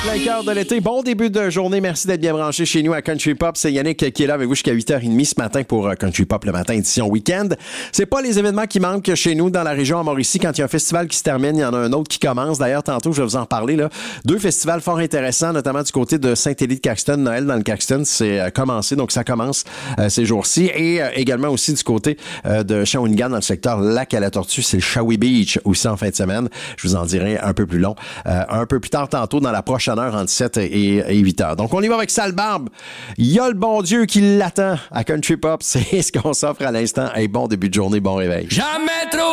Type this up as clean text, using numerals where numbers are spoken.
Plein cœur de l'été. Bon début de journée. Merci d'être bien branché chez nous à Country Pop. C'est Yannick qui est là avec vous jusqu'à 8h30 ce matin pour Country Pop le matin, édition week-end. C'est pas les événements qui manquent chez nous dans la région à Mauricie. Quand il y a un festival qui se termine, il y en a un autre qui commence. D'ailleurs, tantôt, je vais vous en parler, là. 2 festivals fort intéressants, notamment du côté de Saint-Élie-de-Caxton. Noël dans le Caxton, c'est commencé. Donc, ça commence ces jours-ci. Et également aussi du côté de Shawinigan dans le secteur Lac-à-la-Tortue. C'est le Shawi Beach aussi en fin de semaine. Je vous en dirai un peu plus long. Un peu plus tard tantôt dans la prochaine heure entre 7 et 8 heures. Donc, on y va avec Sale Barbe. Il y a le bon Dieu qui l'attend à Country Pop. C'est ce qu'on s'offre à l'instant. Hey, bon début de journée, bon réveil. Jamais trop